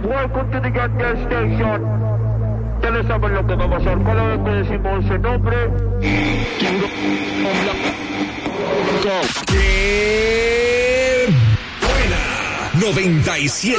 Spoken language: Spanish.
welcome to the Get Gas Station. Ya le saben lo que va a pasar. Cada vez que decimos ese nombre, ¡Qué buena! 97.